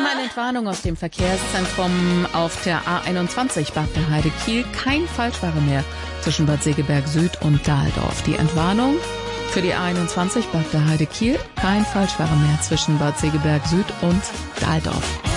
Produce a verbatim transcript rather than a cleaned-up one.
haben eine Entwarnung aus dem Verkehrszentrum auf der A einundzwanzig Bad der Heide Kiel. Kein Falschfahrer mehr zwischen Bad Segeberg Süd und Dahldorf. Die Entwarnung für die A einundzwanzig Bad der Heide Kiel. Kein Falschfahrer mehr zwischen Bad Segeberg Süd und Dahldorf.